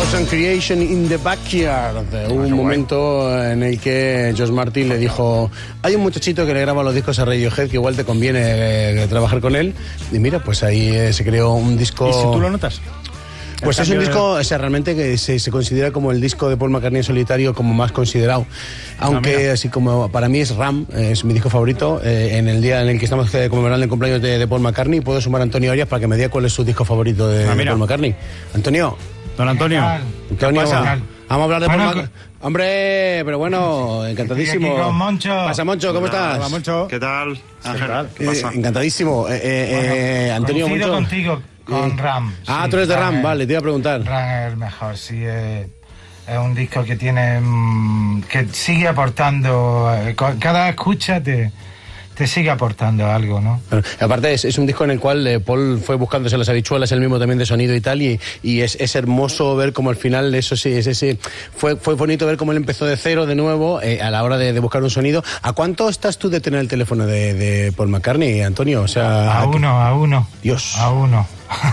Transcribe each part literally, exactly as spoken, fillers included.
Chaos and Creation in the Backyard. Un momento en el que George Martin le dijo: hay un muchachito que le graba los discos a Radiohead, que igual te conviene eh, trabajar con él. Y mira, pues ahí eh, se creó un disco. ¿Y si tú lo notas? Pues es un disco, o sea, realmente que se, se considera como el disco de Paul McCartney en solitario como más considerado. Aunque, no, así como para mí es Ram, es mi disco favorito. Eh, en el día en el que estamos eh, conmemorando el cumpleaños de, de Paul McCartney, puedo sumar a Antonio Arias para que me diga cuál es su disco favorito de, de Paul McCartney. Antonio. Don Antonio. Antonio, vamos a hablar de bueno, Paul McCartney. Hombre, pero bueno, encantadísimo. Aquí con Moncho. Pasa, Moncho, ¿cómo Hola, estás? Hola, Moncho. ¿Qué tal? ¿Qué tal? ¿Qué pasa? Eh, encantadísimo. Eh, eh, bueno, Antonio, Moncho. contigo. Con eh, Ram. Ah, sí, tú eres de Ram, Ram vale, te iba a preguntar. Ram es el mejor, sí. Es, es un disco que tiene. Mmm, que sigue aportando. Eh, cada escucha te, te sigue aportando algo, ¿no? Bueno, aparte, es, es un disco en el cual eh, Paul fue buscándose las habichuelas, el mismo también de sonido y tal, y, y es, es hermoso ver cómo al final, eso sí, es ese. Fue, fue bonito ver cómo él empezó de cero de nuevo eh, a la hora de, de buscar un sonido. ¿A cuánto estás tú de tener el teléfono de, de Paul McCartney, Antonio? O sea, a uno, a uno. Dios. A uno.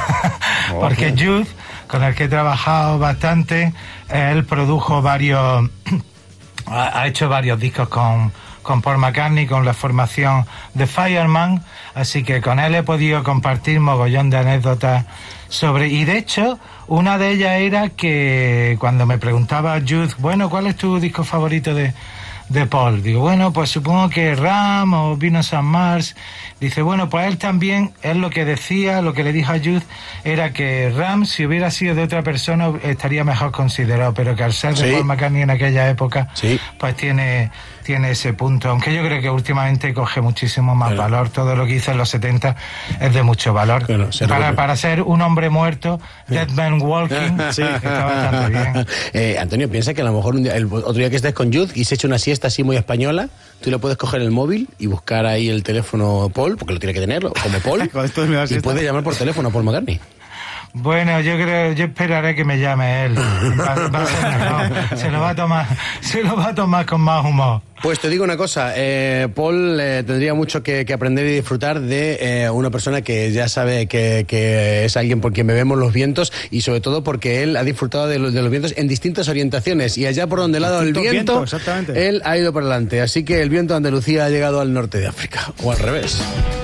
Porque Jude, con el que he trabajado bastante, él produjo varios, ha hecho varios discos con, con Paul McCartney, con la formación de Fireman, así que con él he podido compartir mogollón de anécdotas sobre, y de hecho, una de ellas era que cuando me preguntaba Jude, bueno, ¿cuál es tu disco favorito de, de Paul? Digo, bueno, pues supongo que Ram o Venus and Mars. Dice, bueno, pues él también, él lo que decía, lo que le dijo a Jude, era que Ram, si hubiera sido de otra persona, estaría mejor considerado, pero que al ser de sí. Paul McCartney en aquella época, sí. pues tiene, tiene ese punto. Aunque yo creo que últimamente coge muchísimo más claro. valor. Todo lo que hizo en los setenta es de mucho valor. Claro, para, para ser un hombre muerto, Dead Man Walking, sí. está bastante bien. Eh, Antonio, piensa que a lo mejor un día, el otro día que estés con Jude y se eche una siesta así muy española, tú le puedes coger el móvil y buscar ahí el teléfono Paul, porque lo tiene que tenerlo, como Paul, y puede llamar por teléfono a Paul McCartney. Bueno, yo creo, yo esperaré que me llame él. Va, va a ser mejor. Se lo va a tomar, se lo va a tomar con más humor. Pues te digo una cosa, eh, Paul eh, tendría mucho que, que aprender y disfrutar de eh, una persona que ya sabe que, que es alguien por quien bebemos los vientos, y sobre todo porque él ha disfrutado de los, de los vientos en distintas orientaciones, y allá por donde lado el viento, viento él ha ido por delante. Así que el viento de Andalucía ha llegado al norte de África, o al revés.